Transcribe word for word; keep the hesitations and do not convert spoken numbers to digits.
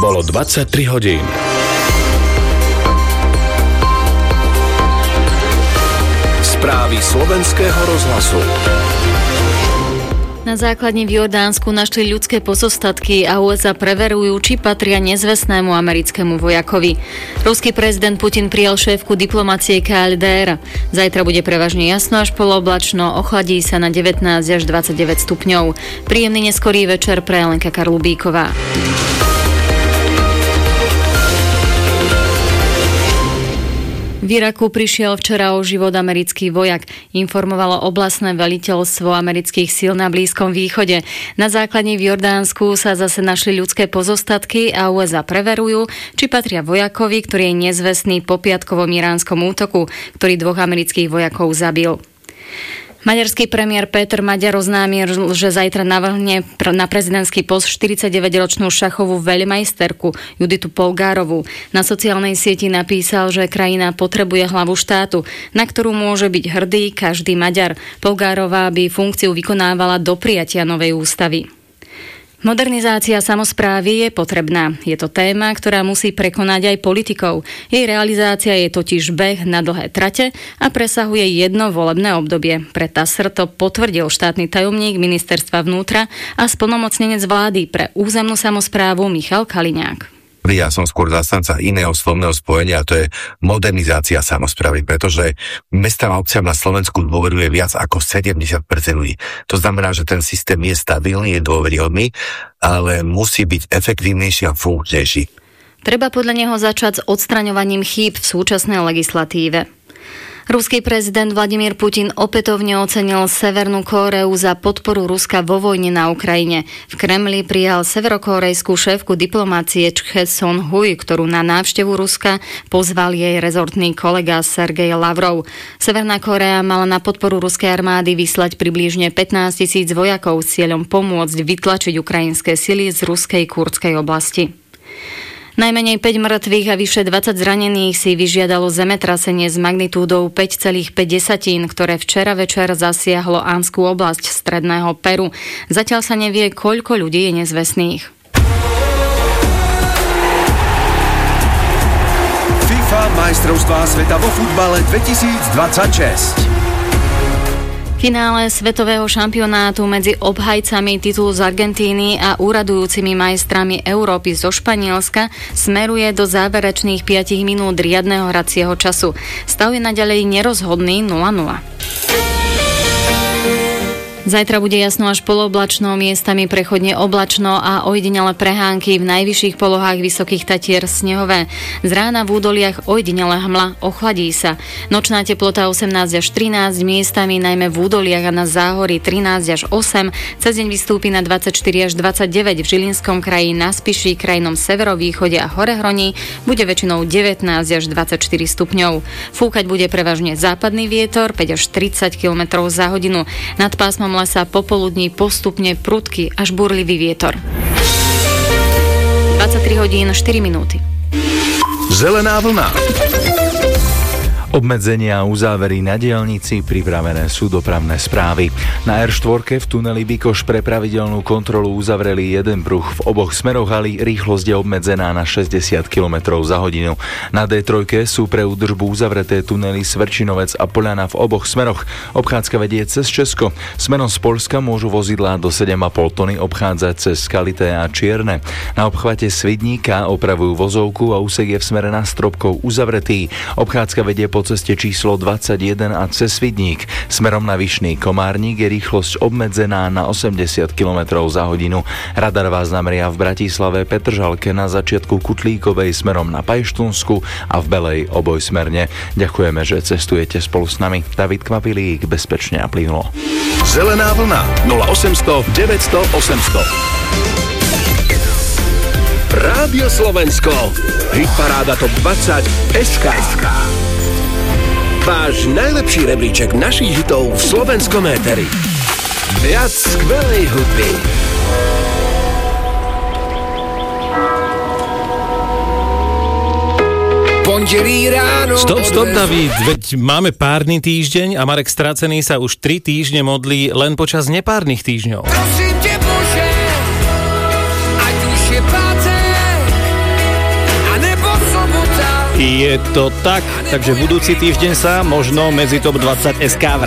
Bolo dvadsaťtri hodín. Správy slovenského rozhlasu. Na základni v Jordánsku našli ľudské pozostatky a ú es á preverujú, či patria nezvestnému americkému vojakovi. Ruský prezident Putin prijal šéfku diplomacie ká el dé er. Zajtra bude prevažne jasno až poloblačno, ochladí sa na devätnásť až dvadsaťdeväť stupňov. Príjemný neskorý večer pre Lenka Karlubíková. V Iraku prišiel včera o život americký vojak, informovalo oblastné veliteľstvo amerických síl na Blízkom východe. Na základni v Jordánsku sa zase našli ľudské pozostatky a ú es á preverujú, či patria vojakovi, ktorý je nezvestný po piatkovom iránskom útoku, ktorý dvoch amerických vojakov zabil. Maďarský premiér Péter Maďar oznámil, že zajtra navrhne na prezidentský post štyridsaťdeväťročnú šachovú veľmajsterku Juditu Polgárovú. Na sociálnej sieti napísal, že krajina potrebuje hlavu štátu, na ktorú môže byť hrdý každý Maďar. Polgárová by funkciu vykonávala do prijatia novej ústavy. Modernizácia samosprávy je potrebná. Je to téma, ktorá musí prekonať aj politikov. Jej realizácia je totiž beh na dlhé trate a presahuje jedno volebné obdobie. Pre té á es er to potvrdil štátny tajomník ministerstva vnútra a splnomocnenec vlády pre územnú samosprávu Michal Kaliňák. Ja som skôr zastanca iného slovného spojenia, a to je modernizácia samosprávy, pretože mestám a obciam na Slovensku dôveruje viac ako sedemdesiat percent ľudí. To znamená, že ten systém je stabilný, je dôveryhodný, ale musí byť efektívnejší a funkčnejší. Treba podľa neho začať s odstraňovaním chýb v súčasnej legislatíve. Ruský prezident Vladimír Putin opätovne ocenil Severnú Kóreu za podporu Ruska vo vojne na Ukrajine. V Kremli prijal severokórejskú šéfku diplomácie Chhe Son-hui, ktorú na návštevu Ruska pozval jej rezortný kolega Sergej Lavrov. Severná Kórea mala na podporu ruskej armády vyslať približne pätnásť tisíc vojakov s cieľom pomôcť vytlačiť ukrajinské sily z ruskej kurdskej oblasti. Najmenej päť mŕtvych a vyše dvadsať zranených si vyžiadalo zemetrasenie s magnitúdou päť celá päť, ktoré včera večer zasiahlo Anskú oblasť stredného Peru. Zatiaľ sa nevie, koľko ľudí je nezvestných. FIFA majstrovstvá sveta vo futbale dvetisícdvadsaťšesť. V finále svetového šampionátu medzi obhajcami titulu z Argentíny a úradujúcimi majstrami Európy zo Španielska smeruje do záverečných päť minút riadneho hracieho času. Stav je naďalej nerozhodný nula nula. Zajtra bude jasno až poloblačno, miestami prechodne oblačno a ojedinele prehánky, v najvyšších polohách Vysokých Tatier snehové. Z rána v údoliach ojedinele hmla, ochladí sa. Nočná teplota osemnásť až trinásť, miestami najmä v údoliach a na záhorí trinásť až osem, cez deň vystúpi na dvadsaťštyri až dvadsaťdeväť, v Žilinskom kraji, na Spiši, krajnom severovýchode a Horehroní bude väčšinou devätnásť až dvadsaťštyri stupňov. Fúkať bude prevažne západný vietor päť až tridsať kilometrov za hodinu. Nad pásmom sa popoludní postupne prudký až burlivý vietor. dvadsaťtri hodín štyri minúty. Zelená vlna. Obmedzenia a uzávery na diaľnici, pripravené sú dopravné správy. Na er štyri v tuneli Bikoš pre pravidelnú kontrolu uzavreli jeden pruh v oboch smeroch, ale rýchlosť je obmedzená na šesťdesiat kilometrov za hodinu. Na dé tri sú pre údržbu uzavreté tunely Svrčinovec a Poľana v oboch smeroch. Obchádzka vedie cez Česko. Smerom z Poľska môžu vozidlá do sedem a pol tony obchádzať cez Skalité a Čierne. Na obchvate Svidníka opravujú vozovku a úsek je v smere na Stropkov uzavretý. Obchádzka vedie po ceste číslo dvadsaťjeden a cez Svidník. Smerom na Vyšný Komárnik je rýchlosť obmedzená na osemdesiat kilometrov za hodinu. Radar vás nameria v Bratislave, Petržalke, na začiatku Kutlíkovej smerom na Pajštúnsku a v Belej obojsmerne. Ďakujeme, že cestujete spolu s nami. David Kvapilík, bezpečne a plynulo. Zelená vlna nula osemsto deväťsto osemsto. Rádio Slovensko. Hitparáda top dvadsať es ká. Váš najlepší rebríček našich hitov v slovenskom éteri. Viac skvelej hudby. Pondelí ráno. Stop, stop, David. Veď máme párny týždeň a Marek Strácený sa už tri týždne modlí len počas nepárnych týždňov. Prosím te, Bože, ať už je pátek, Je to tak, takže budúci týždeň sa možno medzi top dvadsať es ká